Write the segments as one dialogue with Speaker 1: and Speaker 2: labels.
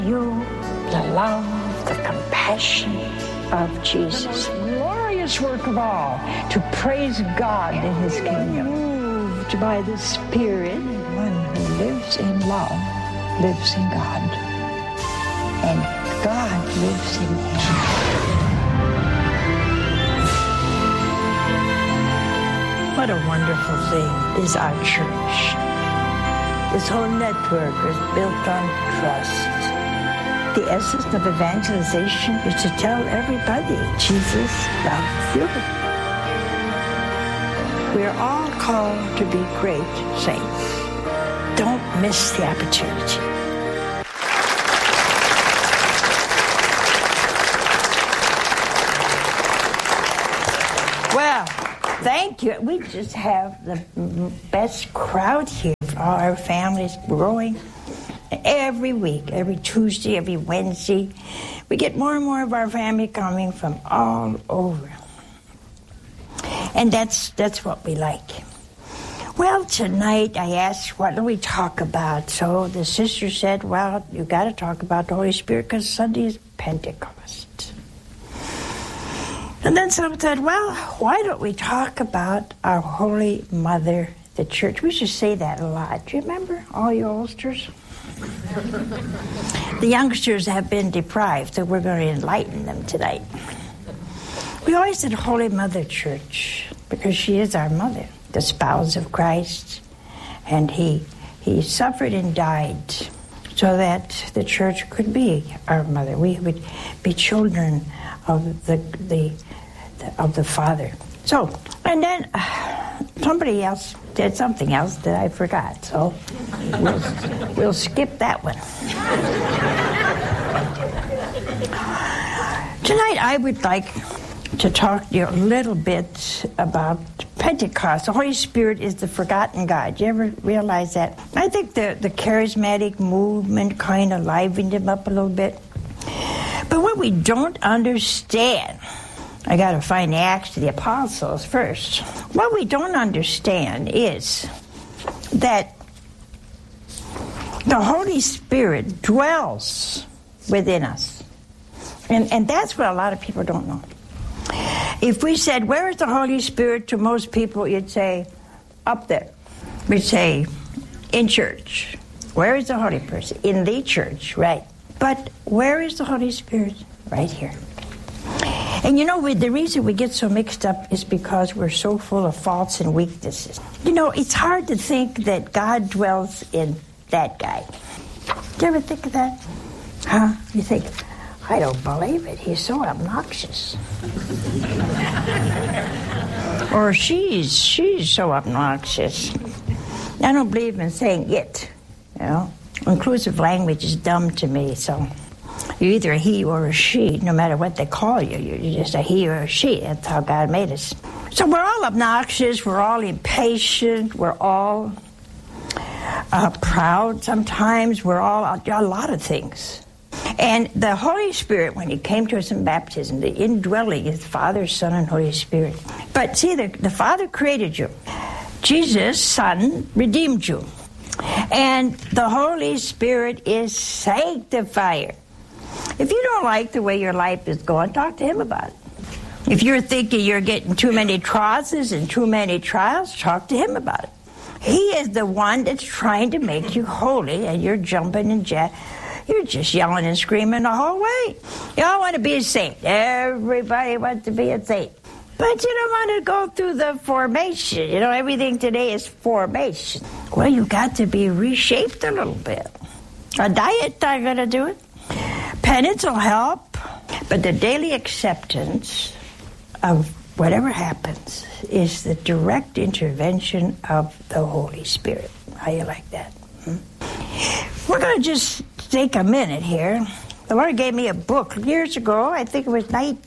Speaker 1: You, the love, the compassion of Jesus. The most glorious work of all, to praise God in His kingdom. Moved by the Spirit, one who lives in love lives in God, and God lives in him. What a wonderful thing is our church. This whole network is built on trust. The essence of evangelization is to tell everybody Jesus loves you. We're all called to be great saints. Don't miss the opportunity. Well, thank you. We just have the best crowd here. All our families growing every week, every Tuesday, every Wednesday. We get more and more of our family coming from all over. And that's what we like. Well, tonight I asked, what do we talk about? So the sister said, well, you got to talk about the Holy Spirit because Sunday is Pentecost. And then someone said, well, why don't we talk about our Holy Mother, the Church? We should say that a lot. Do you remember, all you oldsters? The youngsters have been deprived, so we're going to enlighten them tonight. We always said Holy Mother Church because she is our mother, the spouse of Christ, and he suffered and died so that the church could be our mother. We would be children of the Father. So, and then somebody else did something else that I forgot, so we'll skip that one. Tonight I would like to talk to you a little bit about Pentecost. The Holy Spirit is the forgotten God. You ever realize that? I think the charismatic movement kind of livened him up a little bit. But what we don't understand, I got to find the Acts of the Apostles first. What we don't understand is that the Holy Spirit dwells within us. And that's what a lot of people don't know. If we said, where is the Holy Spirit, to most people, you'd say, up there. We'd say, in church. Where is the Holy Person? In the church, right. But where is the Holy Spirit? Right here. And you know, the reason we get so mixed up is because we're so full of faults and weaknesses. You know, it's hard to think that God dwells in that guy. Do you ever think of that? Huh? You think, I don't believe it. He's so obnoxious. Or she's so obnoxious. I don't believe in saying it, you know. Inclusive language is dumb to me, so you're either a he or a she, no matter what they call you. You're just a he or a she. That's how God made us. So we're all obnoxious, we're all impatient, we're all proud sometimes, we're all a lot of things. And the Holy Spirit, when He came to us in baptism, the indwelling is Father, Son, and Holy Spirit. But see, the Father created you. Jesus, Son, redeemed you. And the Holy Spirit is sanctifier. If you don't like the way your life is going, talk to Him about it. If you're thinking you're getting too many crosses and too many trials, talk to Him about it. He is the one that's trying to make you holy, and you're jumping and you're just yelling and screaming the whole way. You all want to be a saint. Everybody wants to be a saint. But you don't want to go through the formation. You know, everything today is formation. Well, you got to be reshaped a little bit. A diet not going to do it. Penance will help. But the daily acceptance of whatever happens is the direct intervention of the Holy Spirit. How you like that? We're going to just take a minute here. The Lord gave me a book years ago, I think it was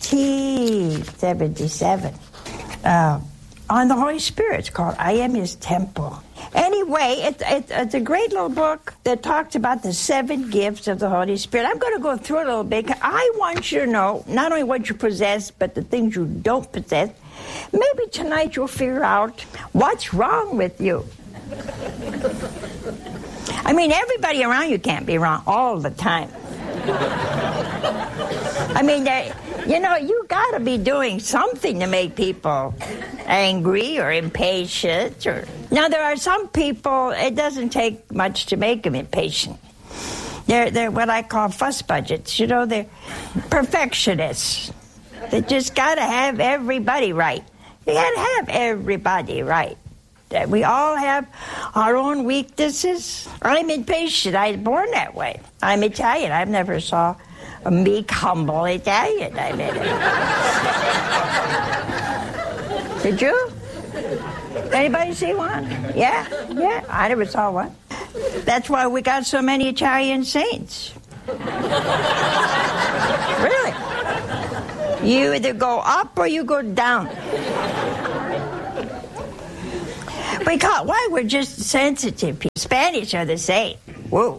Speaker 1: 1977, on the Holy Spirit. It's called I Am His Temple. Anyway, it's a great little book that talks about the 7 gifts of the Holy Spirit. I'm going to go through it a little bit. I want you to know not only what you possess, but the things you don't possess. Maybe tonight you'll figure out what's wrong with you. I mean, everybody around you can't be wrong all the time. I mean, you got to be doing something to make people angry or impatient. Now, there are some people, it doesn't take much to make them impatient. They're what I call fuss budgets. They're perfectionists. They just got to have everybody right. You got to have everybody right. We all have our own weaknesses. I'm impatient. I was born that way. I'm Italian. I never saw a meek, humble Italian. I mean, did you? Anybody see one? Yeah, I never saw one. That's why we got so many Italian saints. Really? You either go up or you go down. Why? We're just sensitive people. Spanish are the same. Whoa.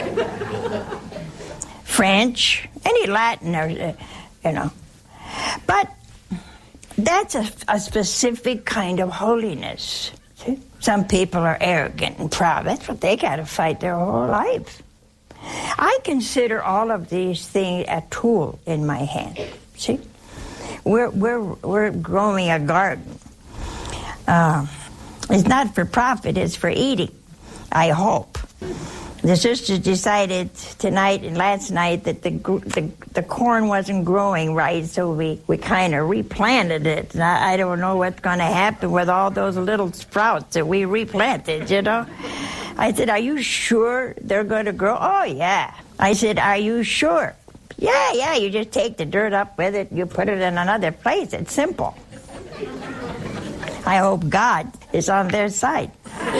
Speaker 1: French, any Latin, or But that's a specific kind of holiness. See? Some people are arrogant and proud. That's what they got to fight their whole life. I consider all of these things a tool in my hand. See, we're growing a garden. It's not for profit; it's for eating. I hope. The sisters decided tonight and last night that the corn wasn't growing right, so we kind of replanted it. And I don't know what's going to happen with all those little sprouts that we replanted, I said, are you sure they're going to grow? Oh, yeah. I said, are you sure? Yeah, you just take the dirt up with it, you put it in another place. It's simple. I hope God is on their side.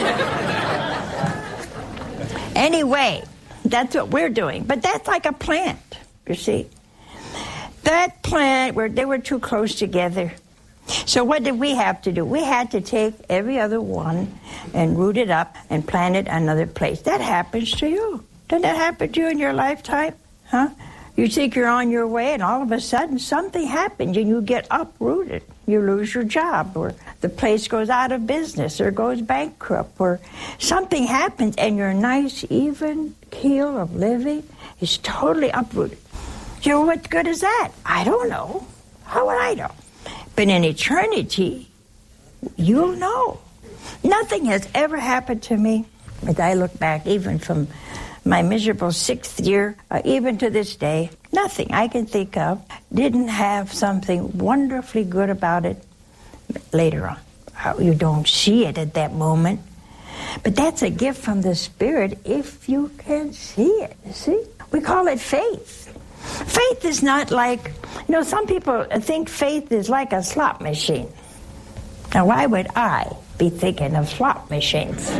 Speaker 1: Anyway, that's what we're doing. But that's like a plant, you see. That plant, they were too close together. So what did we have to do? We had to take every other one and root it up and plant it another place. That happens to you. Doesn't that happen to you in your lifetime? Huh? You think you're on your way, and all of a sudden something happens, and you get uprooted. You lose your job, or the place goes out of business, or goes bankrupt, or something happens, and your nice, even keel of living is totally uprooted. What good is that? I don't know. How would I know? But in eternity, you'll know. Nothing has ever happened to me, as I look back, even from my miserable 6th year, even to this day, nothing I can think of didn't have something wonderfully good about it later on. You don't see it at that moment, but that's a gift from the Spirit if you can see it, see? We call it faith. Faith is not like, some people think faith is like a slot machine. Now, why would I be thinking of slot machines?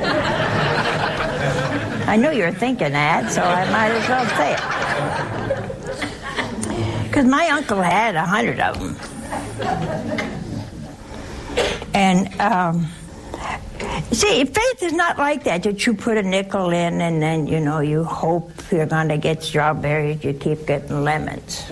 Speaker 1: I know you're thinking that, so I might as well say it. Because my uncle had 100 of them. And, see, faith is not like that you put a nickel in and then, you hope you're going to get strawberries, you keep getting lemons.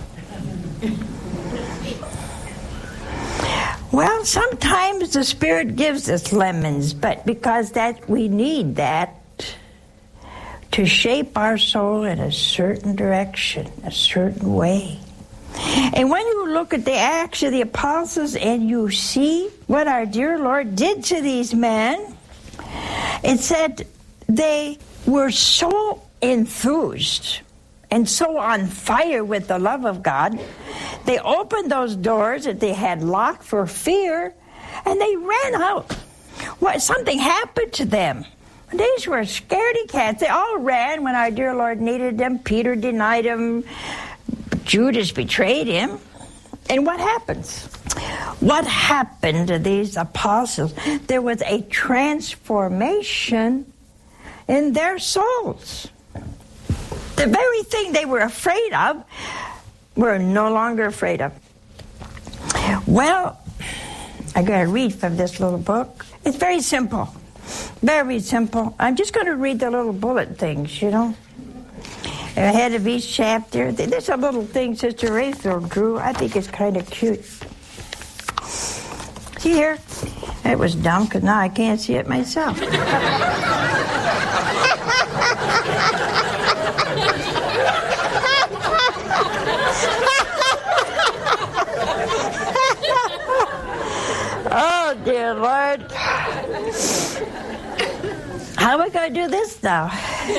Speaker 1: Well, sometimes the Spirit gives us lemons, but because we need that to shape our soul in a certain direction, a certain way. And when you look at the Acts of the Apostles and you see what our dear Lord did to these men, it said they were so enthused and so on fire with the love of God, they opened those doors that they had locked for fear, and they ran out. Something happened to them. These were scaredy cats. They all ran when our dear Lord needed them. Peter denied him. Judas betrayed him. And what happens? What happened to these apostles? There was a transformation in their souls. The very thing they were afraid of, we're no longer afraid of. Well, I'm going to read from this little book. It's very simple. Very simple. I'm just going to read the little bullet things, ahead of each chapter. There's a little thing Sister Rachel drew. I think it's kind of cute. See here? It was dumb because now I can't see it myself. we got to do this now.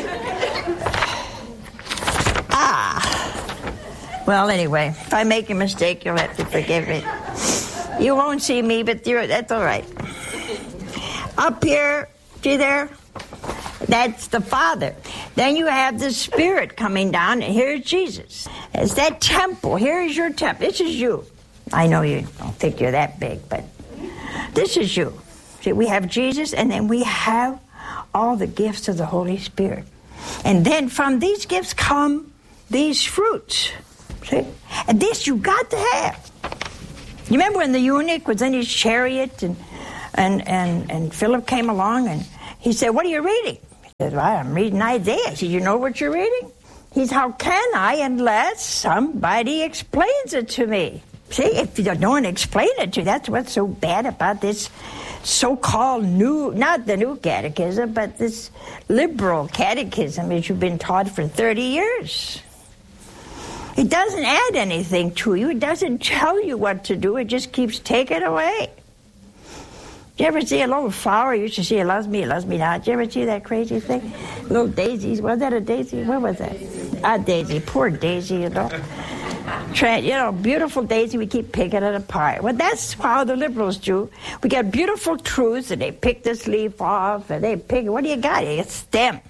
Speaker 1: Well, anyway, if I make a mistake, you'll have to forgive me. You won't see me, but that's all right. Up here, see there? That's the Father. Then you have the Spirit coming down, and here's Jesus. It's that temple. Here's your temple. This is you. I know you don't think you're that big, but this is you. See, we have Jesus, and then we have all the gifts of the Holy Spirit. And then from these gifts come these fruits. See? And this you got to have. You remember when the eunuch was in his chariot and Philip came along and he said, "What are you reading?" He said, "Well, I'm reading Isaiah." He said, "You know what you're reading?" He said, "How can I unless somebody explains it to me?" See, if you don't explain it to you, that's what's so bad about this so-called new, not the new catechism, but this liberal catechism that you've been taught for 30 years. It doesn't add anything to you. It doesn't tell you what to do. It just keeps taking away. Did you ever see a little flower? You used to see it loves me not. Did you ever see that crazy thing? Little daisies. Was that a daisy? What was that? A daisy. Poor daisy, you know. Beautiful daisy, we keep picking it apart. Well, that's how the liberals do. We get beautiful truths, and they pick this leaf off, and they pick, what do you got? A stem.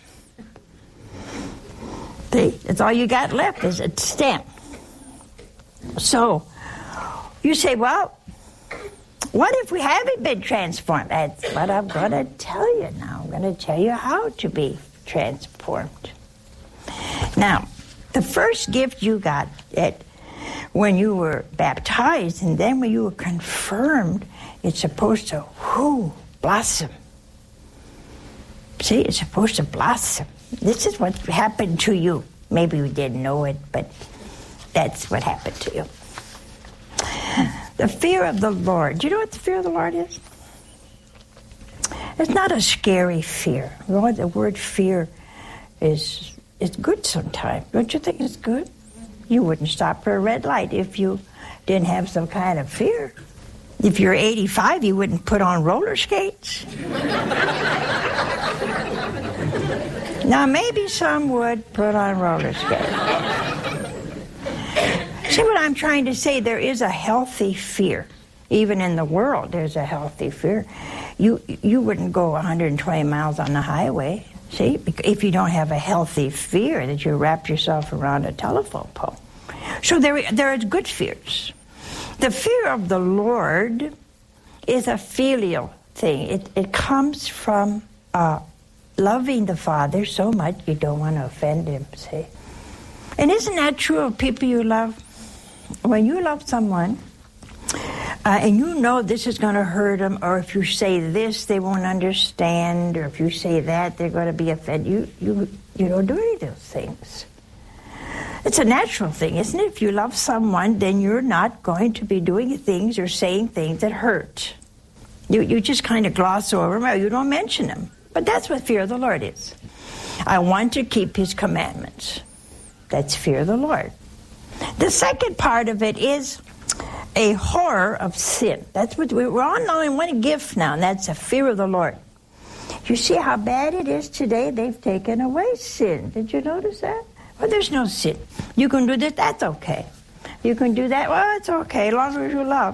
Speaker 1: See, that's all you got left is a stem. So, you say, well, what if we haven't been transformed? That's what I'm going to tell you now. I'm going to tell you how to be transformed. Now, the first gift you got when you were baptized and then when you were confirmed, it's supposed to blossom. See, it's supposed to blossom. This is what happened to you. Maybe you didn't know it, but that's what happened to you. The fear of the Lord. Do you know what the fear of the Lord is? It's not a scary fear. Lord, the word fear is good sometimes. Don't you think it's good? You wouldn't stop for a red light if you didn't have some kind of fear. If you're 85, you wouldn't put on roller skates. Now, maybe some would put on roller skates. See what I'm trying to say? There is a healthy fear. Even in the world, there's a healthy fear. You wouldn't go 120 miles on the highway, see, if you don't have a healthy fear that you wrap yourself around a telephone pole. So there are good fears. The fear of the Lord is a filial thing. It comes from loving the Father so much you don't want to offend Him, see. And isn't that true of people you love? When you love someone, and you know this is going to hurt them, or if you say this, they won't understand, or if you say that, they're going to be offended. You don't do any of those things. It's a natural thing, isn't it? If you love someone, then you're not going to be doing things or saying things that hurt. You just kind of gloss over them, or you don't mention them. But that's what fear of the Lord is. I want to keep His commandments. That's fear of the Lord. The second part of it is a horror of sin. That's what we're all knowing one gift now, and that's a fear of the Lord. You see how bad it is today? They've taken away sin. Did you notice that? Well, there's no sin. You can do this, that's okay. You can do that, well, it's okay, as long as you love.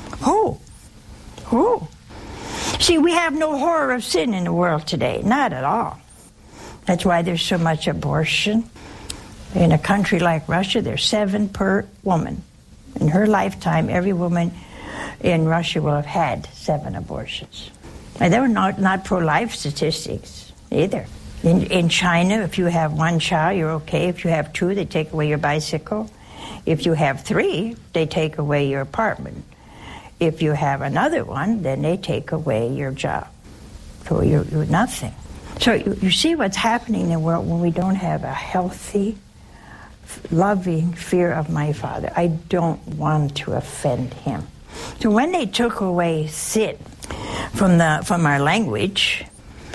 Speaker 1: See, we have no horror of sin in the world today. Not at all. That's why there's so much abortion. In a country like Russia, there's 7 per woman. In her lifetime, every woman in Russia will have had 7 abortions. And they were not pro-life statistics either. In China, if you have 1 child, you're okay. If you have 2, they take away your bicycle. If you have 3, they take away your apartment. If you have another one, then they take away your job. So you're nothing. So you see what's happening in the world when we don't have a healthy, loving fear of my Father. I don't want to offend Him. So when they took away sin from our language,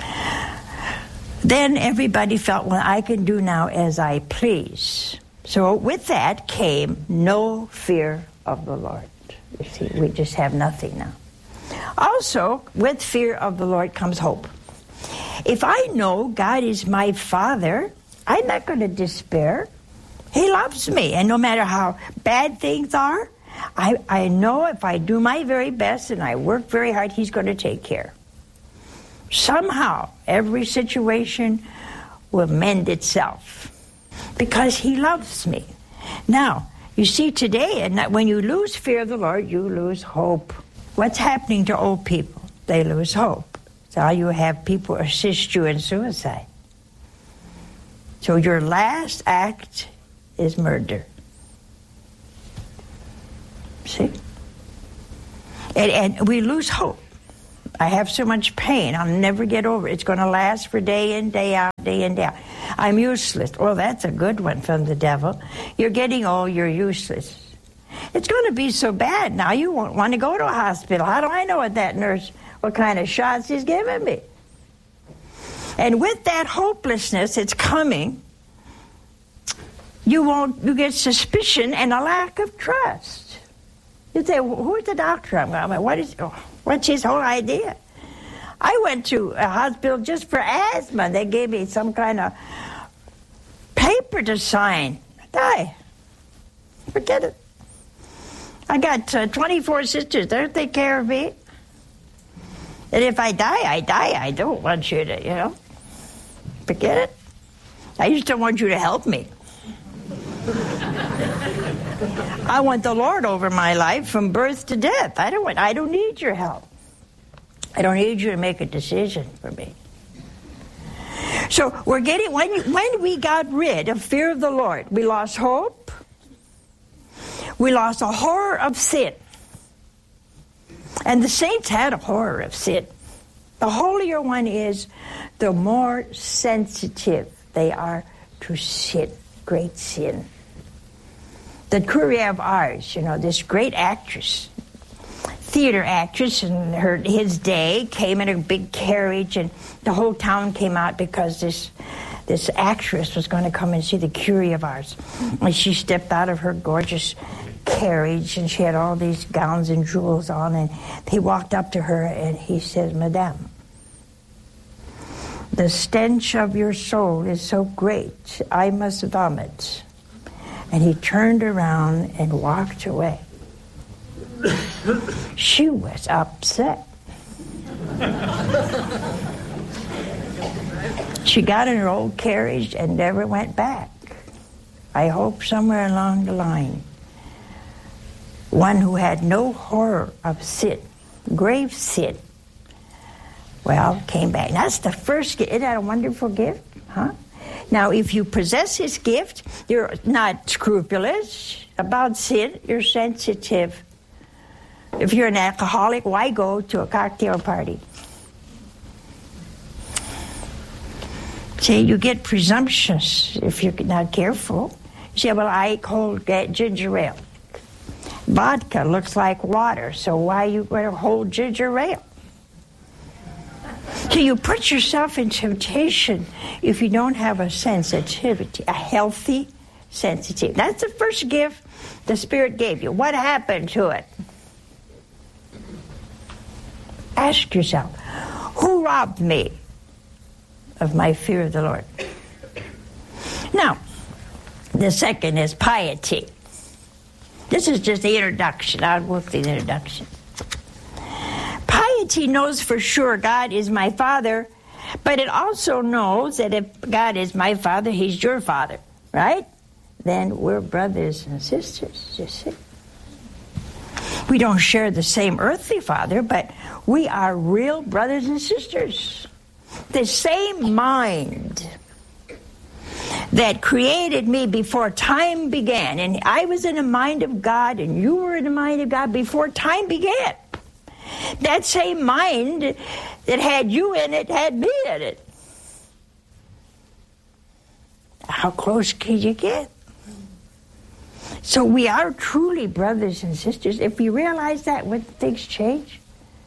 Speaker 1: then everybody felt, well, I can do now as I please. So with that came no fear of the Lord. You see, we just have nothing now. Also, with fear of the Lord comes hope. If I know God is my Father, I'm not going to despair. He loves me, and no matter how bad things are, I know if I do my very best and I work very hard, He's going to take care. Somehow, every situation will mend itself because He loves me. Now, you see today, and when you lose fear of the Lord, you lose hope. What's happening to old people? They lose hope. So you have people assist you in suicide. So your last act is murder. See? And we lose hope. I have so much pain, I'll never get over it. It's going to last for day in, day out, day in, day out. I'm useless. Well, that's a good one from the devil. You're getting old, you're useless. It's going to be so bad now you won't want to go to a hospital. How do I know what kind of shots he's giving me? And with that hopelessness, it's coming. You get suspicion and a lack of trust. You say, well, who's the doctor? What's his whole idea? I went to a hospital just for asthma. They gave me some kind of paper to sign. Die. Forget it. I got 24 sisters. They'll take care of me. And if I die, I die. I don't want you to, forget it. I just don't want you to help me. I want the Lord over my life from birth to death. I don't need your help. I don't need you to make a decision for me. So when we got rid of fear of the Lord, we lost hope. We lost a horror of sin. And the saints had a horror of sin. The holier one is, the more sensitive they are to sin, great sin. The Curie of Ars, this great actress, theater actress, in his day, came in a big carriage, and the whole town came out because this actress was going to come and see the Curie of Ars. And she stepped out of her gorgeous carriage, and she had all these gowns and jewels on, and he walked up to her, and he said, Madame, the stench of your soul is so great, I must vomit. And he turned around and walked away. She was upset. She got in her old carriage and never went back. I hope somewhere along the line, one who had no horror of sin, grave sin, came back. That's the first gift. Isn't that a wonderful gift? Huh? Now, if you possess his gift, you're not scrupulous about sin, you're sensitive. If you're an alcoholic, why go to a cocktail party? See, you get presumptuous if you're not careful. You say, well, I hold ginger ale. Vodka looks like water, so why are you going to hold ginger ale? So you put yourself in temptation if you don't have a sensitivity, a healthy sensitivity. That's the first gift the Spirit gave you. What happened to it? Ask yourself, who robbed me of my fear of the Lord? Now, the second is piety. This is just the introduction. I'll go through the introduction. Piety knows for sure God is my Father, but it also knows that if God is my Father, He's your Father, right? Then we're brothers and sisters, you see. We don't share the same earthly Father, but we are real brothers and sisters. The same mind that created me before time began, and I was in the mind of God, and you were in the mind of God before time began. That same mind that had you in it had me in it. How close can you get? So we are truly brothers and sisters. If you realize that, when things change,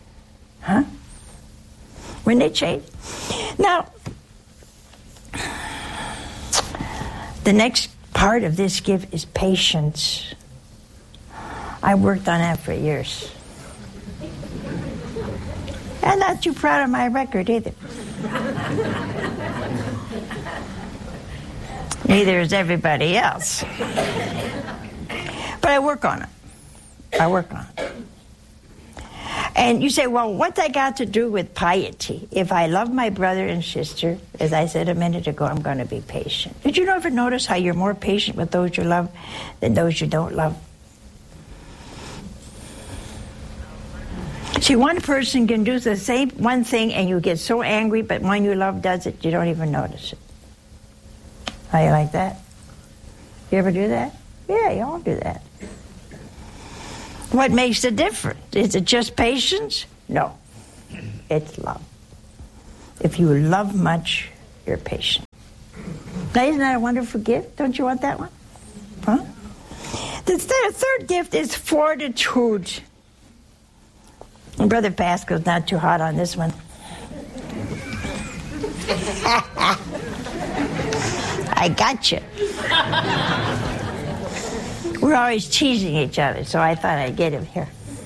Speaker 1: when they change. Now, the next part of this gift is patience. I worked on that for years. I'm not too proud of my record either. Neither is everybody else. But I work on it. And you say, well, what's that got to do with piety? If I love my brother and sister, as I said a minute ago, I'm going to be patient. Did you ever notice how you're more patient with those you love than those you don't love? See, one person can do the same one thing and you get so angry, but one you love does it, you don't even notice it. How you like that? You ever do that? Yeah, you all do that. What makes the difference? Is it just patience? No. It's love. If you love much, you're patient. Now, isn't that a wonderful gift? Don't you want that one? Huh? The third gift is fortitude. And Brother Pascal's not too hot on this one. I got you. We're always teasing each other, so I thought I'd get him here.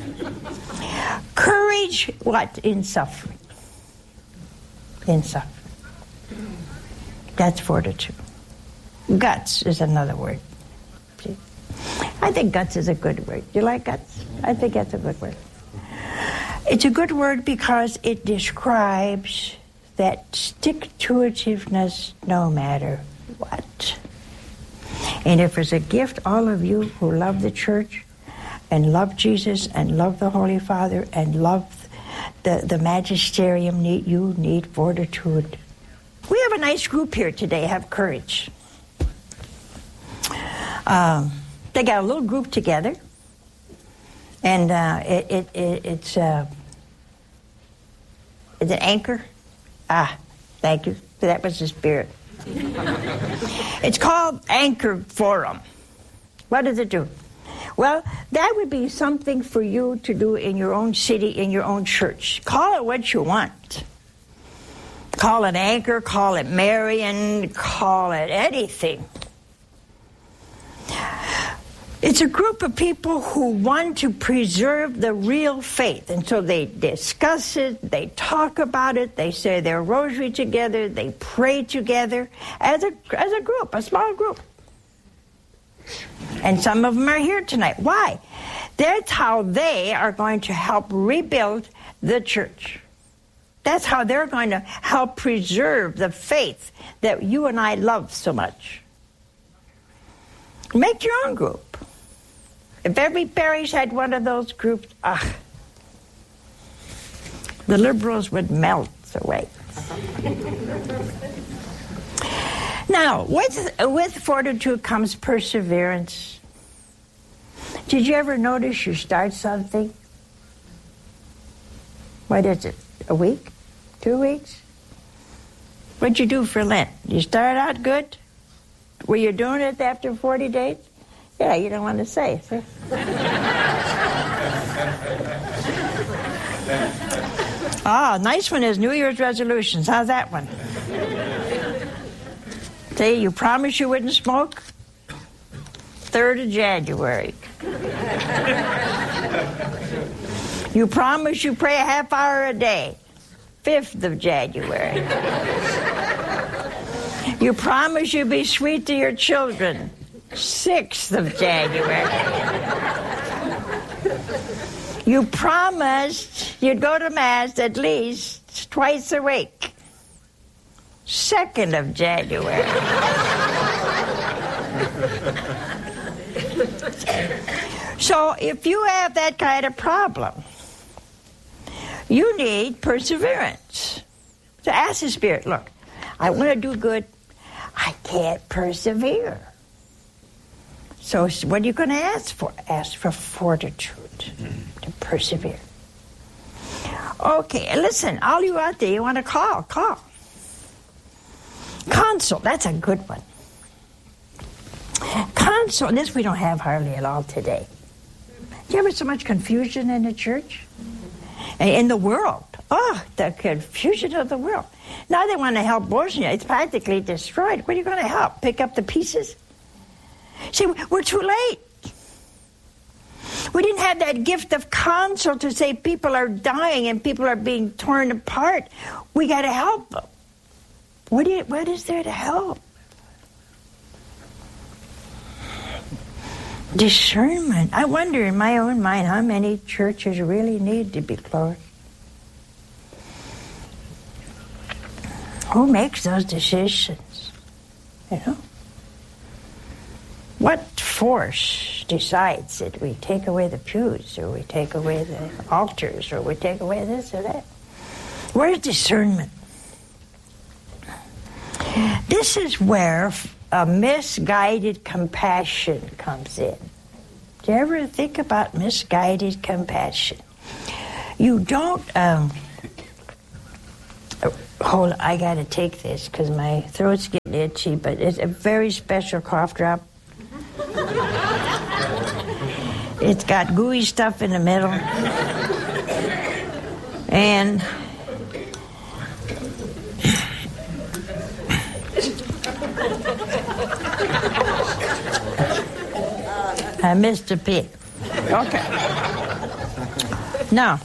Speaker 1: Courage, what? In suffering. In suffering. That's fortitude. Guts is another word. See? I think guts is a good word. You like guts? I think that's a good word. It's a good word because it describes that stick-to-itiveness no matter what. And if there's a gift, all of you who love the church and love Jesus and love the Holy Father and love the magisterium, you need fortitude. We have a nice group here today, have courage. They got a little group together, and it's an anchor. Thank you. That was the spirit. It's called Anchor Forum. What does it do? Well, that would be something for you to do in your own city, in your own church. Call it what you want. Call it Anchor, call it Marian, call it anything. It's a group of people who want to preserve the real faith. And so they discuss it, they talk about it, they say their rosary together, they pray together as a group, a small group. And some of them are here tonight. Why? That's how they are going to help rebuild the church. That's how they're going to help preserve the faith that you and I love so much. Make your own group. If every parish had one of those groups, the liberals would melt away. Now, with fortitude comes perseverance. Did you ever notice you start something? What is it? A week? 2 weeks? What'd you do for Lent? You start out good? Were you doing it after 40 days? Yeah, you don't want to say. So. Nice one is New Year's resolutions. How's that one? Say, you promised you wouldn't smoke? 3rd of January. You promised you pray a half hour a day? 5th of January. You promised you'd be sweet to your children? 6th of January. You promised you'd go to Mass at least twice a week? 2nd of January. So if you have that kind of problem, you need perseverance. So ask the Spirit, look, I want to do good. I can't persevere. So what are you going to ask for? Ask for fortitude to persevere. Okay, listen, all you out there, you want to call. Console, that's a good one. Console, this we don't have hardly at all today. Do you ever so much confusion in the church? In the world. The confusion of the world. Now they want to help Bosnia. It's practically destroyed. What are you going to help? Pick up the pieces? See, we're too late. We didn't have that gift of counsel to say people are dying and people are being torn apart. We got to help them. What is there to help? Discernment. I wonder in my own mind how many churches really need to be closed. Who makes those decisions? You know? What force decides that we take away the pews, or we take away the altars, or we take away this or that? Where's discernment? This is where a misguided compassion comes in. Do you ever think about misguided compassion? You don't... hold on, I got to take this because my throat's getting itchy, but it's a very special cough drop. It's got gooey stuff in the middle. And I missed a bit. Okay. Now,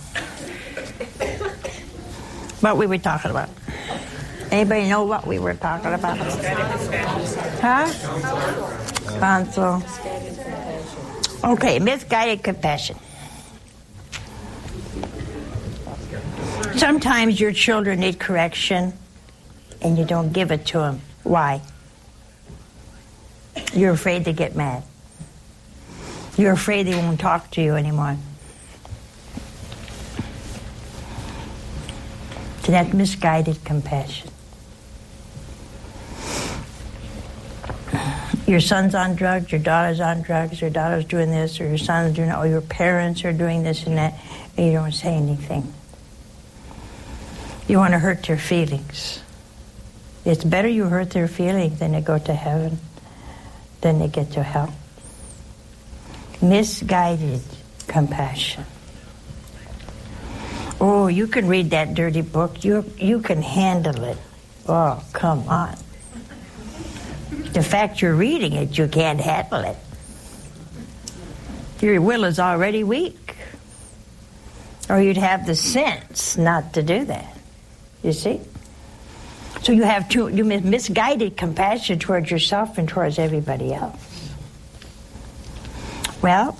Speaker 1: what we were talking about. Anybody know what we were talking about? Huh? Counsel. Okay, misguided compassion. Sometimes your children need correction and you don't give it to them. Why? You're afraid to get mad. You're afraid they won't talk to you anymore. So that's misguided compassion. Your son's on drugs, your daughter's on drugs, your daughter's doing this, or your son's doing that, or your parents are doing this and that, and you don't say anything. You want to hurt their feelings. It's better you hurt their feelings than they go to heaven, than they get to hell. Misguided compassion. Oh, you can read that dirty book. You can handle it. Oh, come on. The fact you're reading it, you can't handle it. Your will is already weak. Or you'd have the sense not to do that. You see? So you have misguided compassion towards yourself and towards everybody else. Well,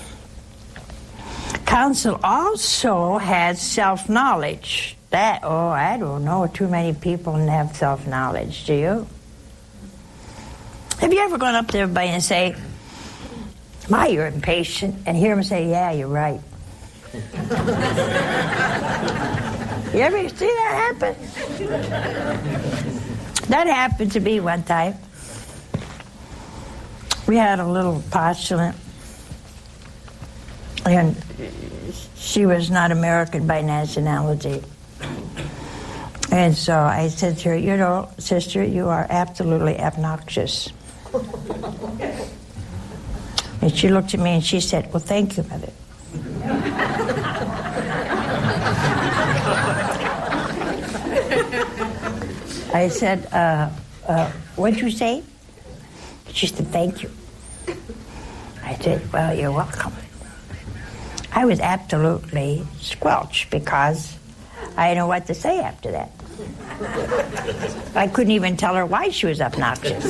Speaker 1: counsel also has self-knowledge. I don't know too many people have self-knowledge, do you? Have you ever gone up to everybody and say, "My, you're impatient," and hear them say, "Yeah, you're right." You ever see that happen? That happened to me one time. We had a little postulant, and she was not American by nationality. And so I said to her, "You know, sister, you are absolutely obnoxious." And she looked at me and she said, "Well, thank you, Mother." I said, "What'd you say?" She said, "Thank you." I said, "Well, you're welcome." I was absolutely squelched because I didn't know what to say after that. I couldn't even tell her why she was obnoxious.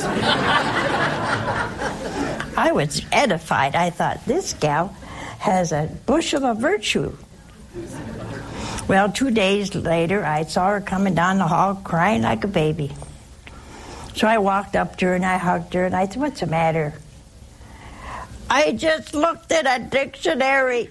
Speaker 1: I was edified. I thought, this gal has a bushel of virtue. Well, 2 days later, I saw her coming down the hall crying like a baby. So I walked up to her and I hugged her and I said, "What's the matter?" "I just looked at a dictionary."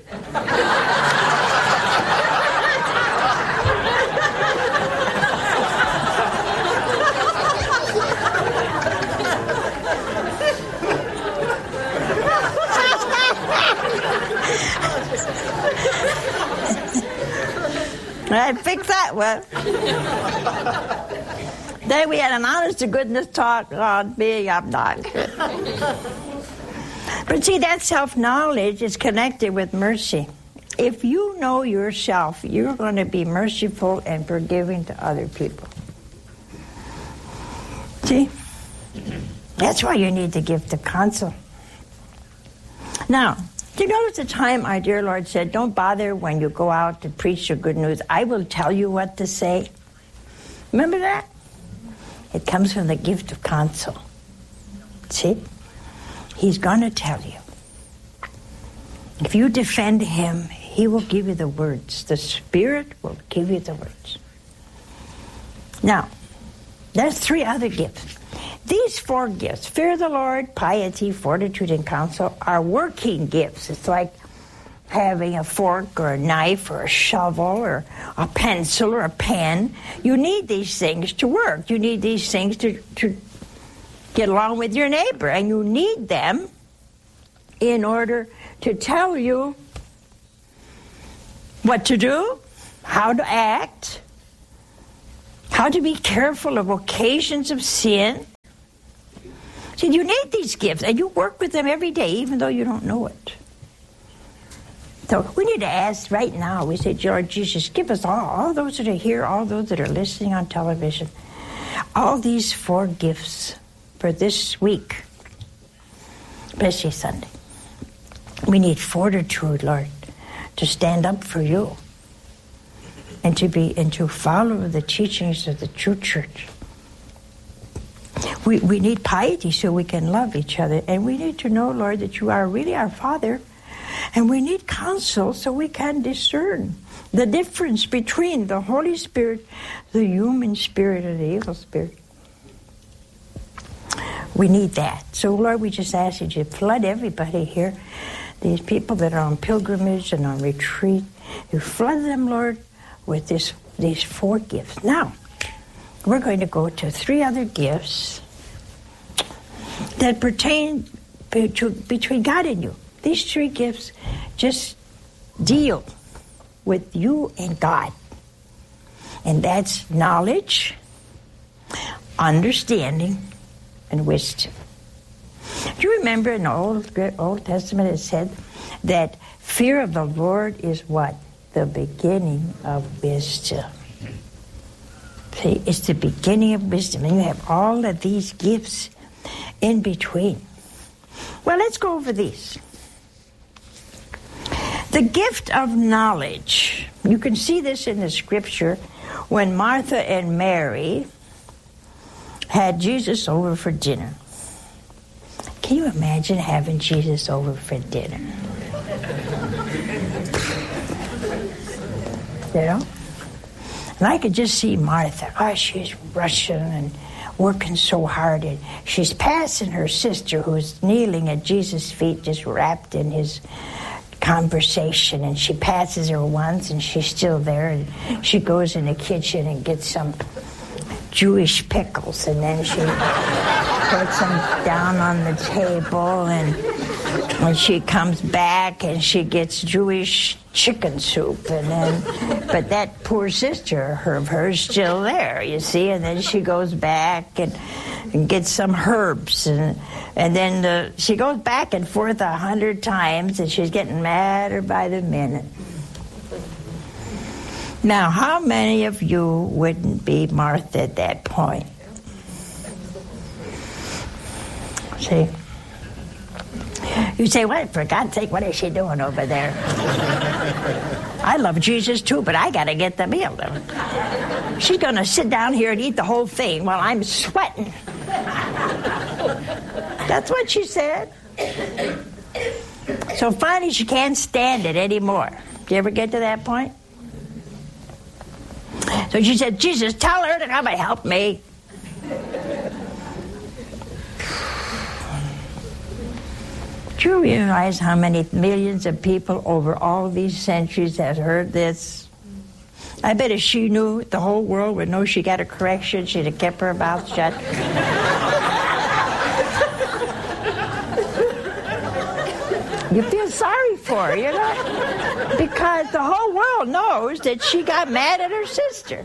Speaker 1: I fixed that one. Then we had an honest-to-goodness talk on being obnoxious. But see, that self-knowledge is connected with mercy. If you know yourself, you're going to be merciful and forgiving to other people. See? That's why you need to give the counsel. Now, do you notice the time our dear Lord said, "Don't bother when you go out to preach the good news. I will tell you what to say." Remember that? It comes from the gift of counsel. See? He's going to tell you. If you defend him, he will give you the words. The Spirit will give you the words. Now, there's 3 other gifts. These 4 gifts, fear of the Lord, piety, fortitude, and counsel, are working gifts. It's like having a fork or a knife or a shovel or a pencil or a pen. You need these things to work. You need these things to get along with your neighbor. And you need them in order to tell you what to do, how to act, how to be careful of occasions of sin. See, you need these gifts, and you work with them every day, even though you don't know it. So we need to ask right now, we say, Lord Jesus, give us all those that are here, all those that are listening on television, all these 4 gifts for this week, especially Sunday. We need fortitude, Lord, to stand up for you and to follow the teachings of the true church. We need piety so we can love each other, and we need to know, Lord, that you are really our Father, and we need counsel so we can discern the difference between the Holy Spirit, the human spirit, and the evil spirit. We need that. So, Lord, we just ask you to flood everybody here, these people that are on pilgrimage and on retreat. You flood them, Lord, with these 4 gifts. Now, we're going to go to 3 other gifts that pertain between God and you. These 3 gifts just deal with you and God. And that's knowledge, understanding, and wisdom. Do you remember in the Old Testament it said that fear of the Lord is what? The beginning of wisdom. See, it's the beginning of wisdom, and you have all of these gifts in between. Well, let's go over these. The gift of knowledge. You can see this in the scripture when Martha and Mary had Jesus over for dinner. Can you imagine having Jesus over for dinner? You know? And I could just see Martha. Oh, she's rushing and working so hard. And she's passing her sister who's kneeling at Jesus' feet, just wrapped in his conversation. And she passes her once, and she's still there. And she goes in the kitchen and gets some Jewish pickles, and then she puts them down on the table, and when she comes back and she gets Jewish chicken soup, and then, but that poor sister of hers still there, you see, and then she goes back and gets some herbs, and then she goes back and forth 100 times, and she's getting madder by the minute. Now, how many of you wouldn't be Martha at that point? See? You say, what? For God's sake, what is she doing over there? I love Jesus too, but I got to get the meal. She's going to sit down here and eat the whole thing while I'm sweating. That's what she said. So finally, she can't stand it anymore. Do you ever get to that point? So she said, Jesus, tell her to come and help me. Do you realize how many millions of people over all these centuries have heard this? I bet if she knew, the whole world would know she got a correction, she'd have kept her mouth shut. You feel sorry for her, you know? Because the whole world knows that she got mad at her sister.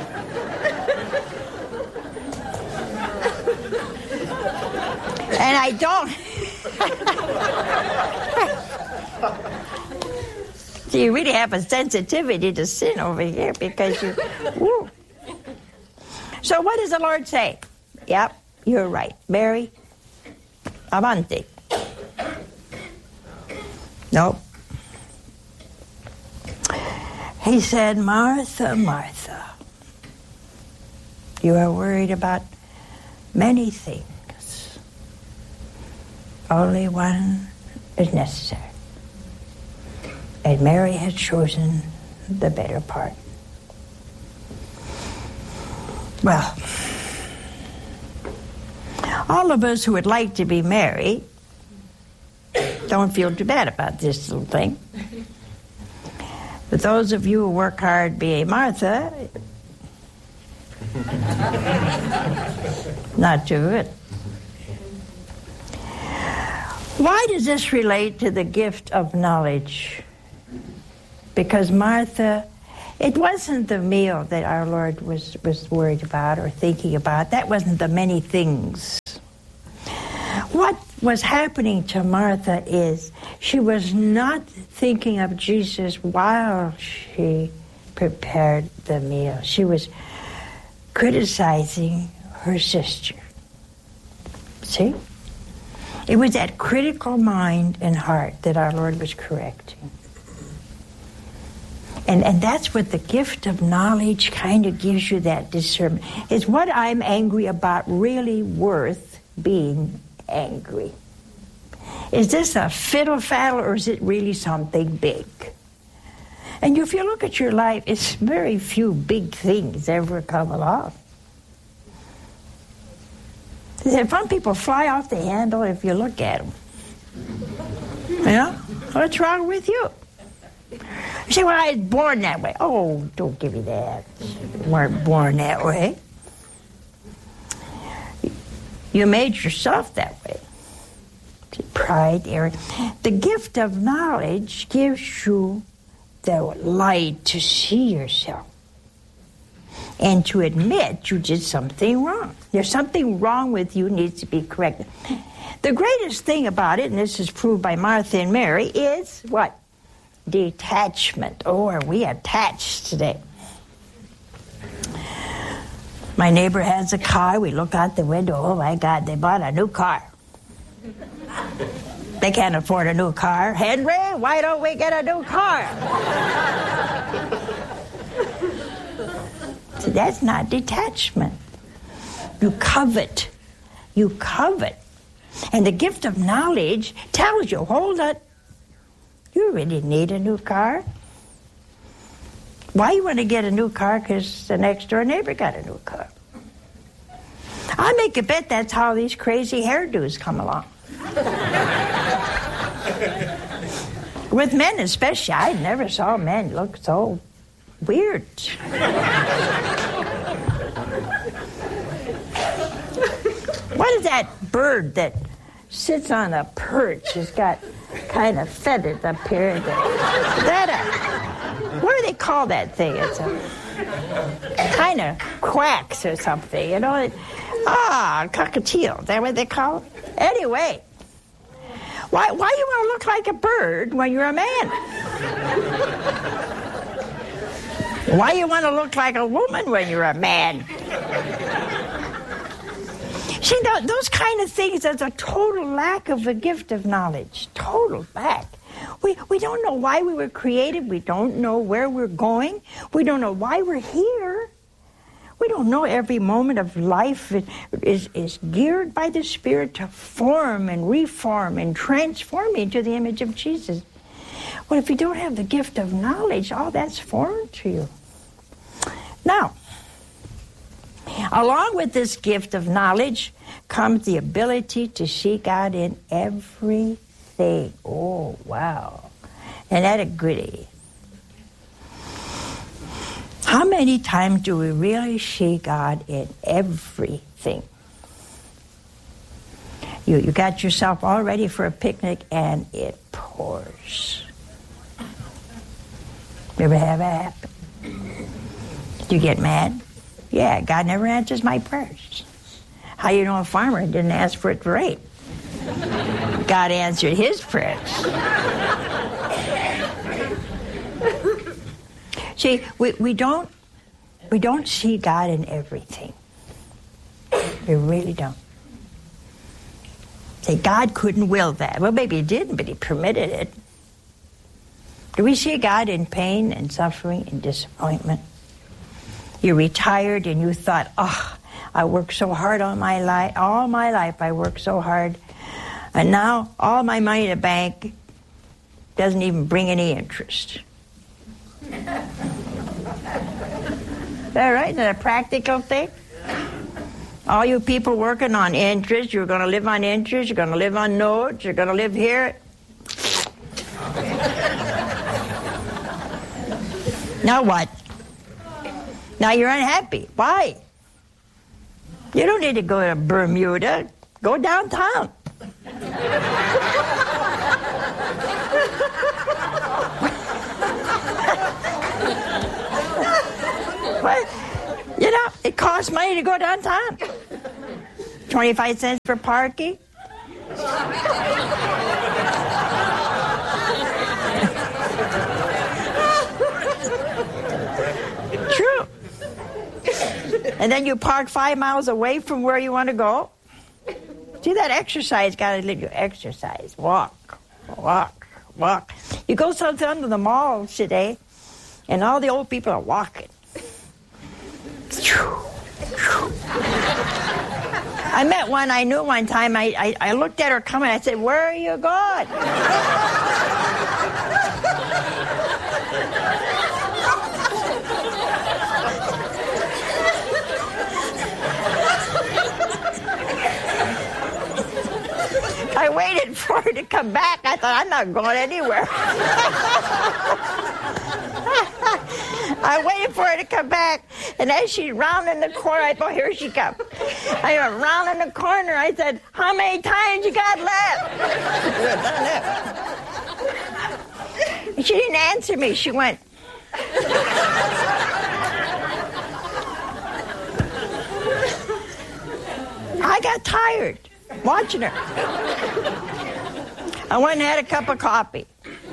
Speaker 1: And I don't... So you really have a sensitivity to sin over here because you... Woo. So what does the Lord say? Yep, you're right. Mary, avanti. Nope. He said, Martha, Martha, you are worried about many things. Only one is necessary. And Mary has chosen the better part. Well, all of us who would like to be married don't feel too bad about this little thing. But those of you who work hard being Martha, not too good. Why does this relate to the gift of knowledge? Because Martha, it wasn't the meal that our Lord was worried about or thinking about. That wasn't the many things. What was happening to Martha is she was not thinking of Jesus while she prepared the meal. She was criticizing her sister. See? It was that critical mind and heart that our Lord was correcting. And that's what the gift of knowledge kind of gives you, that discernment. Is what I'm angry about really worth being angry? Is this a fiddle-faddle, or is it really something big? And if you look at your life, it's very few big things ever come along. Some people fly off the handle if you look at them. You know? What's wrong with you? You say, well, I was born that way. Oh, don't give me that. You weren't born that way. You made yourself that way. Pride, arrogance. The gift of knowledge gives you the light to see yourself and to admit you did something wrong. There's something wrong with you, needs to be corrected. The greatest thing about it, and this is proved by Martha and Mary, is what? Detachment. Oh, are we attached today? My neighbor has a car. We look out the window. Oh, my God, they bought a new car. They can't afford a new car. Henry, why don't we get a new car? So that's not detachment. You covet. You covet. And the gift of knowledge tells you, hold it. You really need a new car. Why you want to get a new car? Because the next door neighbor got a new car. I make a bet that's how these crazy hairdos come along. With men especially. I never saw men look so weird. What is that bird that sits on a perch? It's got kind of feathers up here. What do they call that thing? It's a kind of quacks or something, you know. Cockatiel. Is that what they call it? Anyway, why you want to look like a bird when you're a man? Why you want to look like a woman when you're a man? See, those kind of things, there's a total lack of the gift of knowledge. Total lack. We don't know why we were created. We don't know where we're going. We don't know why we're here. We don't know every moment of life is geared by the Spirit to form and reform and transform into the image of Jesus. Well, if you don't have the gift of knowledge, all that's foreign to you. Now, along with this gift of knowledge comes the ability to see God in everything. Oh, wow. And that a goodie. How many times do we really see God in everything? You got yourself all ready for a picnic and it pours. You ever have that happen? Do you get mad? Yeah, God never answers my prayers. How you know a farmer didn't ask for it to rain? God answered his prayers. See, we don't see God in everything. We really don't. Say, God couldn't will that. Well, maybe he didn't, but he permitted it. Do we see God in pain and suffering and disappointment? You retired and you thought, I worked so hard all my life I worked so hard. And now all my money in the bank doesn't even bring any interest. Is that right? Is that a practical thing? All you people working on interest, you're going to live on interest, you're going to live on notes, you're going to live here. Now what? Now you're unhappy. Why? You don't need to go to Bermuda. Go downtown. Well, you know, it costs money to go downtown. 25 cents for parking. True. And then you park 5 miles away from where you want to go. See, that exercise, got to let you exercise. Walk, walk, walk. You go sometimes to the mall today, and all the old people are walking. I met one I knew one time. I looked at her coming. I said, "Where are you going?" I waited for her to come back. I thought, I'm not going anywhere. I waited for her to come back, and as she's rounding the corner, I thought, here she comes. I went rounding the corner. I said, how many times you got left? She didn't answer me. She went. I got tired watching her. I went and had a cup of coffee.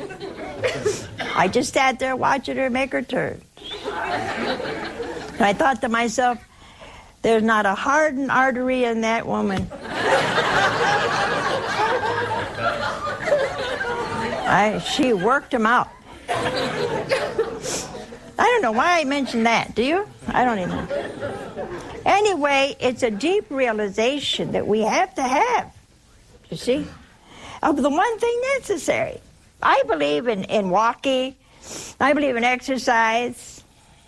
Speaker 1: I just sat there watching her make her turn. And I thought to myself, there's not a hardened artery in that woman. She worked them out. I don't know why I mentioned that. Do you? I don't even know. Anyway, it's a deep realization that we have to have, you see, of the one thing necessary. I believe in walking. I believe in exercise.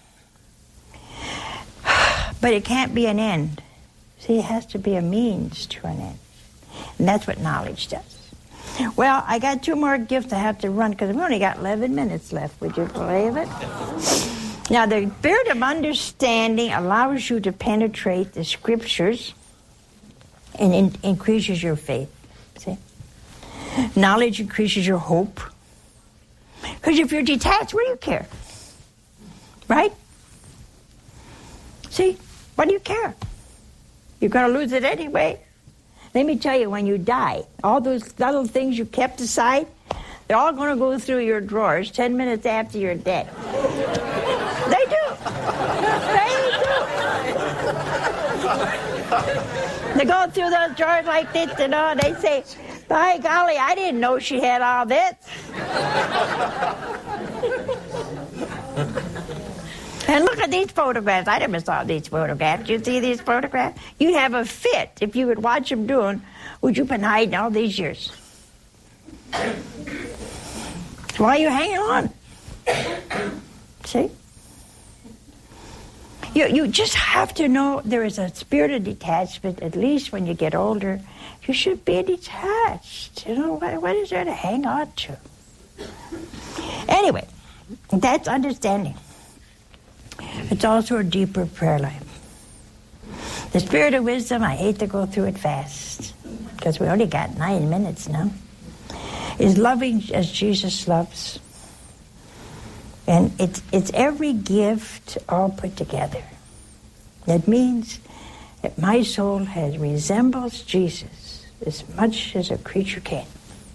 Speaker 1: But it can't be an end. See, it has to be a means to an end. And that's what knowledge does. Well, I got 2 more gifts I have to run because we've only got 11 minutes left. Would you believe it? Now, the spirit of understanding allows you to penetrate the scriptures and increases your faith. See? Knowledge increases your hope. Because if you're detached, what do you care? Right? See? What do you care? You're going to lose it anyway. Let me tell you, when you die, all those little things you kept aside, they're all going to go through your drawers 10 minutes after you're dead. They do. They go through those drawers like this, you know, and they say, by golly, I didn't know she had all this. And look at these photographs. I never saw these photographs. You see these photographs? You'd have a fit if you would watch them doing what you've been hiding all these years. Why are you hanging on? See? You just have to know there is a spirit of detachment, at least when you get older. You should be detached. You know, what is there to hang on to? Anyway, that's understanding. It's also a deeper prayer life. The spirit of wisdom, I hate to go through it fast, because we only got 9 minutes now, is loving as Jesus loves. And it's every gift all put together. That means that my soul resembles Jesus as much as a creature can.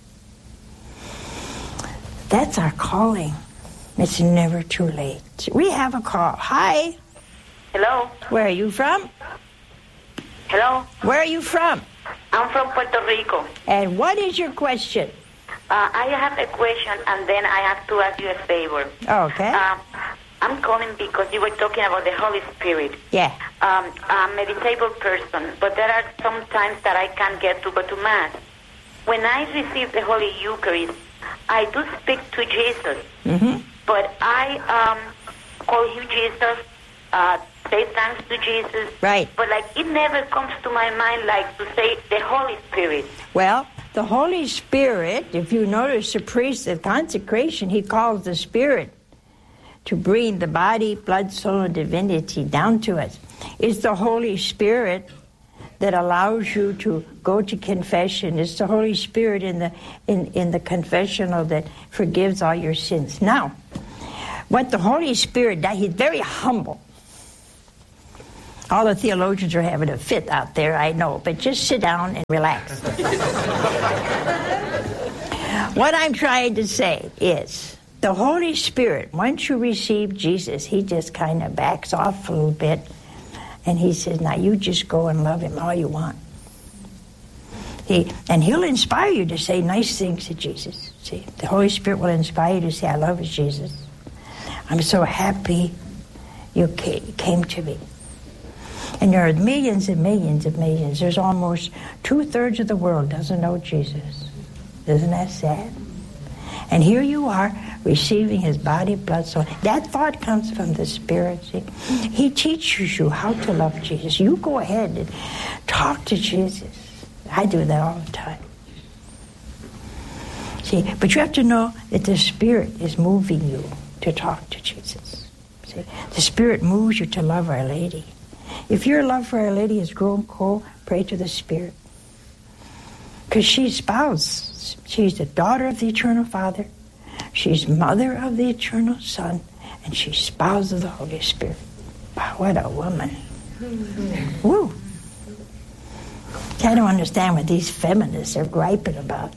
Speaker 1: That's our calling. It's never too late. We have a call. Hi.
Speaker 2: Hello.
Speaker 1: Where are you from?
Speaker 2: Hello.
Speaker 1: Where are you from?
Speaker 2: I'm from Puerto Rico.
Speaker 1: And what is your question?
Speaker 2: I have a question, and then I have to ask you a favor.
Speaker 1: Okay.
Speaker 2: I'm I'm calling because you were talking about the Holy Spirit.
Speaker 1: Yeah.
Speaker 2: I'm a disabled person, but there are some times that I can't get to go to Mass. When I receive the Holy Eucharist, I do speak to Jesus, but I call him Jesus, say thanks to Jesus.
Speaker 1: Right.
Speaker 2: But like it never comes to my mind like to say the Holy Spirit.
Speaker 1: Well, the Holy Spirit, if you notice the priest at consecration, he calls the Spirit to bring the body, blood, soul, and divinity down to us. It's the Holy Spirit that allows you to go to confession. It's the Holy Spirit in the confessional that forgives all your sins. Now, what the Holy Spirit does, he's very humble. All the theologians are having a fit out there, I know, but just sit down and relax. What I'm trying to say is, the Holy Spirit, once you receive Jesus, he just kind of backs off a little bit, and he says, now you just go and love him all you want. And he'll inspire you to say nice things to Jesus. See, the Holy Spirit will inspire you to say, I love you, Jesus. I'm so happy you came to me. And there are millions and millions and millions. There's almost 2/3 of the world doesn't know Jesus. Isn't that sad? And here you are receiving his body, blood, soul. That thought comes from the Spirit. See? He teaches you how to love Jesus. You go ahead and talk to Jesus. I do that all the time. See, but you have to know that the Spirit is moving you to talk to Jesus. See, the Spirit moves you to love Our Lady. If your love for Our Lady has grown cold, pray to the Spirit. Because she's spouse. She's the daughter of the Eternal Father. She's mother of the Eternal Son. And she's spouse of the Holy Spirit. Wow, what a woman. Woo. I don't understand what these feminists are griping about.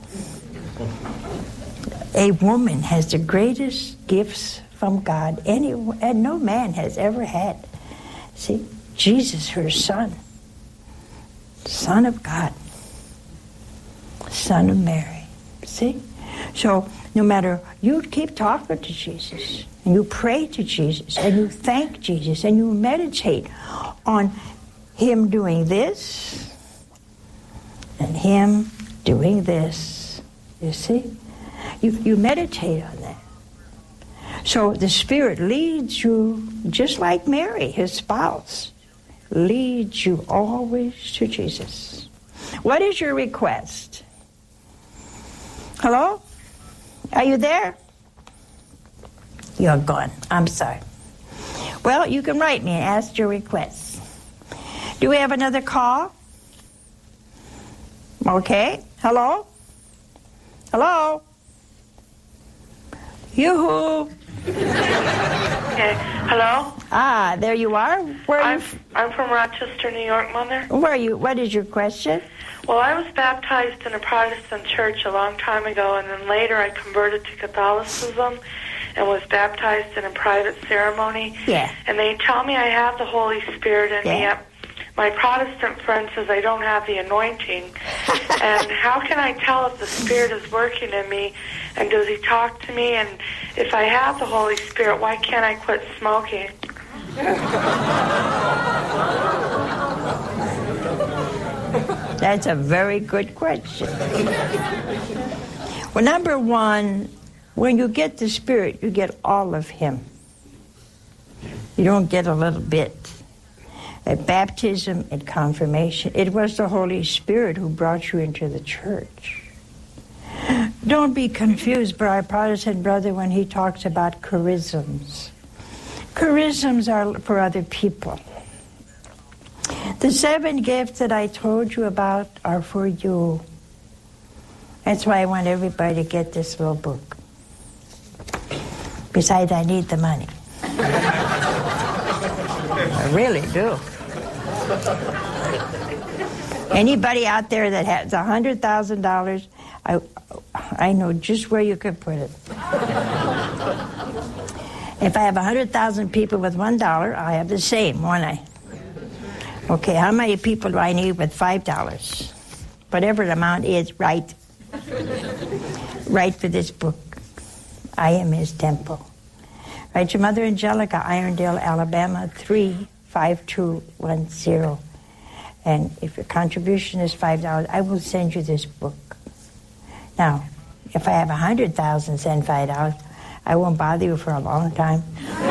Speaker 1: A woman has the greatest gifts from God and no man has ever had. See, Jesus, her son, Son of God, Son of Mary. See? So no matter, you keep talking to Jesus, and you pray to Jesus, and you thank Jesus, and you meditate on him doing this, and him doing this. You see? You meditate on that. So the Spirit leads you, just like Mary, his spouse, leads you always to Jesus. What is your request? Hello? Are you there? You're gone. I'm sorry. Well, you can write me and ask your requests. Do we have another call? Okay. Hello? Hello? Yoo-hoo!
Speaker 3: Okay. Hello?
Speaker 1: Ah, there you are.
Speaker 3: I'm from Rochester, New York, Mother.
Speaker 1: Where are you? What is your question?
Speaker 3: Well, I was baptized in a Protestant church a long time ago, and then later I converted to Catholicism and was baptized in a private ceremony.
Speaker 1: Yeah.
Speaker 3: And they tell me I have the Holy Spirit in me. My Protestant friend says I don't have the anointing. And how can I tell if the Spirit is working in me? And does he talk to me? And if I have the Holy Spirit, why can't I quit smoking?
Speaker 1: That's a very good question. Well, number one, when you get the Spirit, you get all of him. You don't get a little bit. At baptism, at confirmation, it was the Holy Spirit who brought you into the church. Don't be confused by our Protestant brother when he talks about charisms. Charisms are for other people. The 7 gifts that I told you about are for you. That's why I want everybody to get this little book. Besides, I need the money. I really do. Anybody out there that has $100,000, I know just where you could put it. If I have 100,000 people with $1, I have the same, won't I? Okay, how many people do I need with $5? Whatever the amount is, write for this book. I am his temple. Write to Mother Angelica, Irondale, Alabama, 35210. And if your contribution is $5, I will send you this book. Now, if I have 100,000, send $5. I won't bother you for a long time.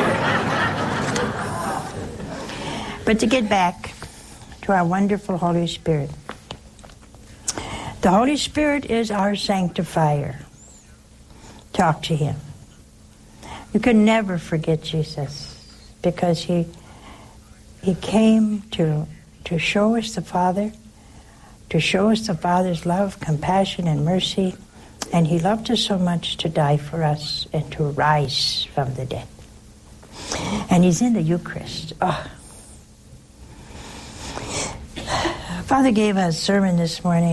Speaker 1: But to get back to our wonderful Holy Spirit. The Holy Spirit is our sanctifier. Talk to Him. You can never forget Jesus, because He came to show us the Father, to show us the Father's love, compassion, and mercy, and He loved us so much to die for us and to rise from the dead. And He's in the Eucharist. Oh. Father gave a sermon this morning